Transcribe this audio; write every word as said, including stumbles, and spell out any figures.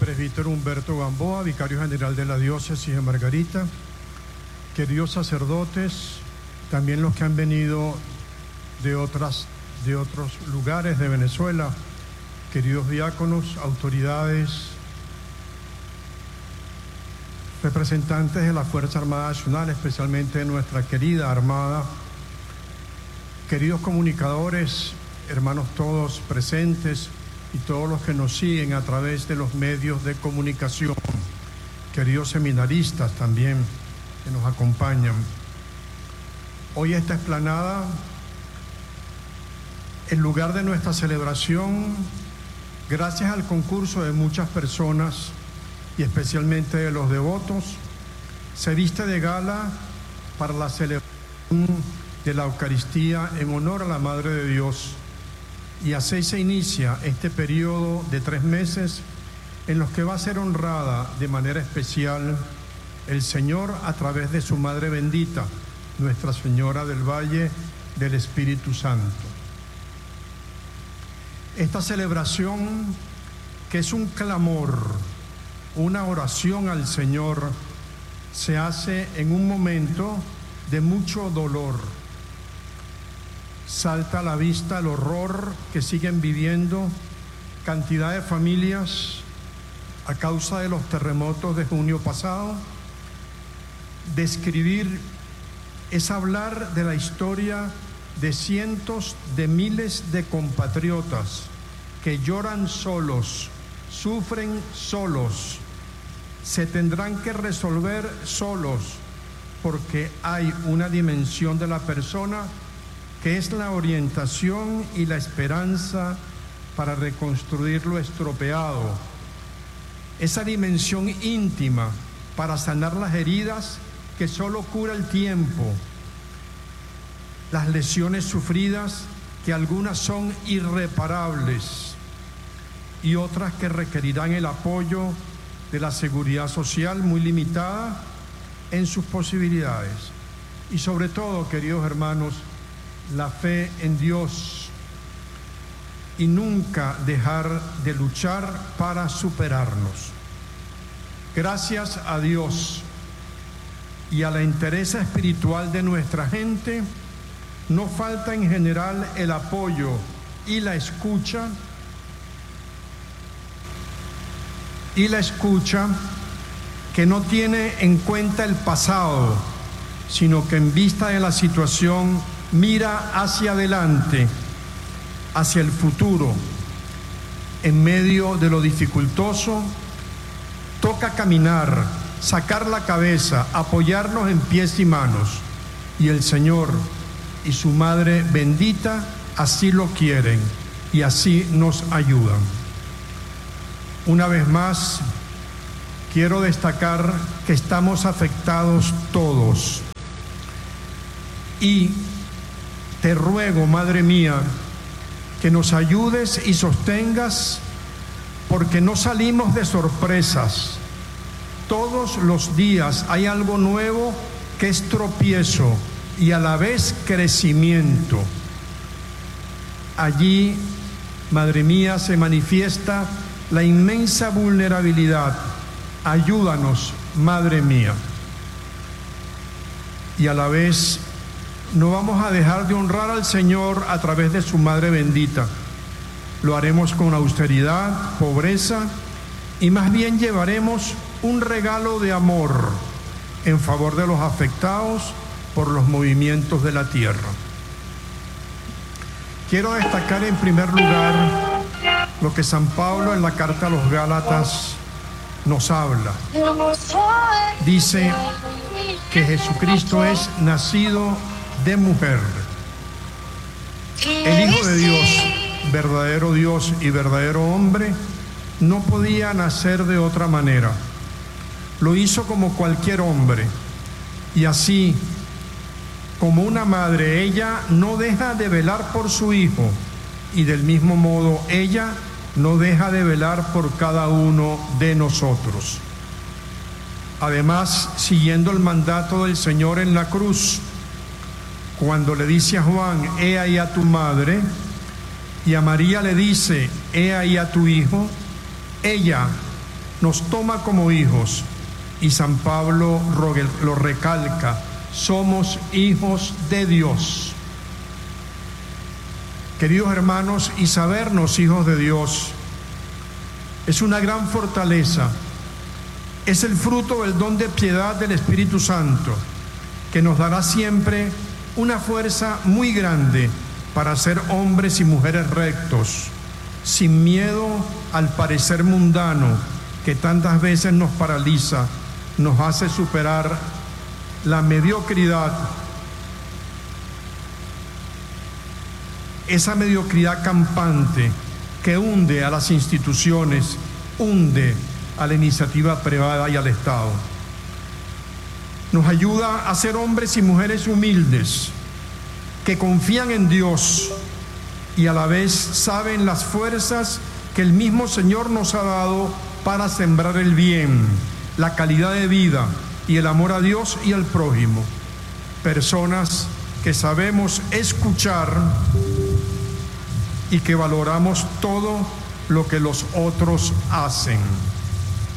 Presbítero Humberto Gamboa, vicario general de la diócesis de Margarita, queridos sacerdotes, también los que han venido de, otras, de otros lugares de Venezuela, queridos diáconos, autoridades, representantes de la Fuerza Armada Nacional, especialmente de nuestra querida Armada, queridos comunicadores, hermanos todos presentes y todos los que nos siguen a través de los medios de comunicación, queridos seminaristas también que nos acompañan. Hoy esta explanada, el lugar de nuestra celebración, gracias al concurso de muchas personas y especialmente de los devotos, se viste de gala para la celebración de la Eucaristía en honor a la Madre de Dios. Y así se inicia este periodo de tres meses en los que va a ser honrada de manera especial el Señor a través de su Madre bendita, Nuestra Señora del Valle del Espíritu Santo. Esta celebración, que es un clamor, una oración al Señor, se hace en un momento de mucho dolor. Salta a la vista el horror que siguen viviendo cantidad de familias a causa de los terremotos de junio pasado. Describir es hablar de la historia de cientos de miles de compatriotas que lloran solos, sufren solos, se tendrán que resolver solos, porque hay una dimensión de la persona que es la orientación y la esperanza para reconstruir lo estropeado. Esa dimensión íntima para sanar las heridas que solo cura el tiempo, las lesiones sufridas que algunas son irreparables y otras que requerirán el apoyo de la seguridad social muy limitada en sus posibilidades. Y sobre todo, queridos hermanos, la fe en Dios y nunca dejar de luchar para superarnos. Gracias a Dios y a la entereza espiritual de nuestra gente, no falta en general el apoyo y la escucha y la escucha que no tiene en cuenta el pasado, sino que en vista de la situación mira hacia adelante, hacia el futuro. En medio de lo dificultoso, toca caminar, sacar la cabeza, apoyarnos en pies y manos. Y el Señor y su Madre bendita así lo quieren y así nos ayudan. Una vez más, quiero destacar que estamos afectados todos. Y te ruego, Madre mía, que nos ayudes y sostengas, porque no salimos de sorpresas. Todos los días hay algo nuevo que es tropiezo y a la vez crecimiento. Allí, Madre mía, se manifiesta la inmensa vulnerabilidad. Ayúdanos, Madre mía. Y a la vez, no vamos a dejar de honrar al Señor a través de su Madre bendita. Lo haremos con austeridad, pobreza, y más bien llevaremos un regalo de amor en favor de los afectados por los movimientos de la tierra. Quiero destacar en primer lugar lo que San Pablo en la carta a los Gálatas nos habla. Dice que Jesucristo es nacido de mujer. El Hijo de Dios, verdadero Dios y verdadero hombre, no podía nacer de otra manera. Lo hizo como cualquier hombre. Y así, como una madre, ella no deja de velar por su hijo. Y del mismo modo, ella no deja de velar por cada uno de nosotros. Además, siguiendo el mandato del Señor en la cruz, cuando le dice a Juan, he ahí a tu madre, y a María le dice, he ahí a tu hijo, ella, nos toma como hijos, y San Pablo lo recalca: somos hijos de Dios. Queridos hermanos, y sabernos hijos de Dios es una gran fortaleza. Es el fruto del don de piedad del Espíritu Santo, que nos dará siempre una fuerza muy grande para ser hombres y mujeres rectos, sin miedo al parecer mundano que tantas veces nos paraliza, nos hace superar la mediocridad, esa mediocridad campante que hunde a las instituciones, hunde a la iniciativa privada y al Estado. Nos ayuda a ser hombres y mujeres humildes, que confían en Dios y a la vez saben las fuerzas que el mismo Señor nos ha dado para sembrar el bien, la calidad de vida y el amor a Dios y al prójimo. Personas que sabemos escuchar y que valoramos todo lo que los otros hacen.